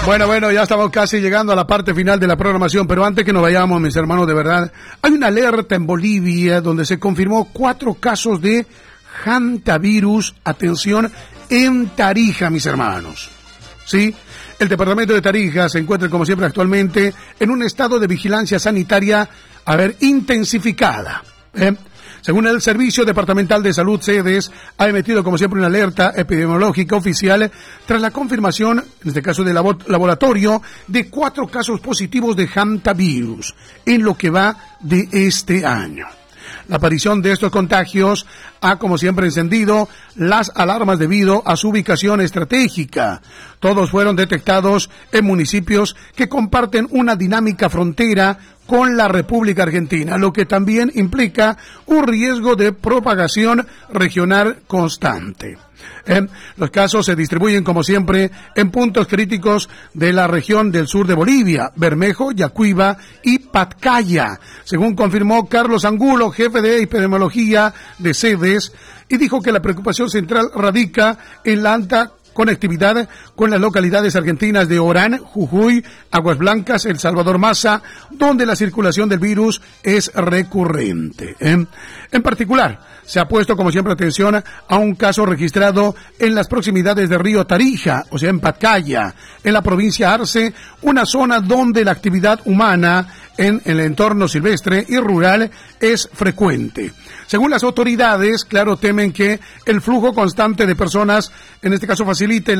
Bueno, ya estamos casi llegando a la parte final de la programación, pero antes que nos vayamos, mis hermanos, de verdad, hay una alerta en Bolivia donde se confirmó 4 casos de hantavirus, atención, en Tarija, mis hermanos. ¿Sí? El departamento de Tarija se encuentra, como siempre, actualmente en un estado de vigilancia sanitaria, intensificada. Según el Servicio Departamental de Salud, SEDES, ha emitido, como siempre, una alerta epidemiológica oficial tras la confirmación, en este caso de laboratorio, de 4 casos positivos de hantavirus en lo que va de este año. La aparición de estos contagios ha, como siempre, encendido las alarmas debido a su ubicación estratégica. Todos fueron detectados en municipios que comparten una dinámica frontera con la República Argentina, lo que también implica un riesgo de propagación regional constante. Los casos se distribuyen, como siempre, en puntos críticos de la región del sur de Bolivia: Bermejo, Yacuiba y Patcaya, según confirmó Carlos Angulo, jefe de epidemiología de SEDES, y dijo que la preocupación central radica en la alta conectividad con las localidades argentinas de Orán, Jujuy, Aguas Blancas, El Salvador Maza, donde la circulación del virus es recurrente. En particular, se ha puesto, como siempre, atención a un caso registrado en las proximidades de Río Tarija, o sea, en Patcaya, en la provincia Arce, una zona donde la actividad humana en el entorno silvestre y rural es frecuente. Según las autoridades, claro, temen que el flujo constante de personas, en este caso, facilite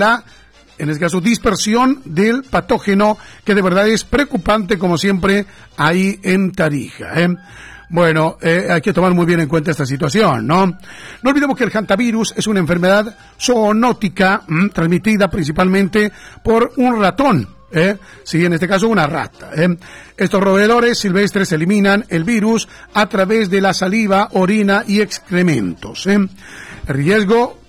dispersión del patógeno, que de verdad es preocupante, como siempre, ahí en Tarija. Bueno, hay que tomar muy bien en cuenta esta situación, ¿no? No olvidemos que el hantavirus es una enfermedad zoonótica, transmitida principalmente por un ratón. Sí, en este caso una rata. Estos roedores silvestres eliminan el virus a través de la saliva, orina y excrementos. El riesgo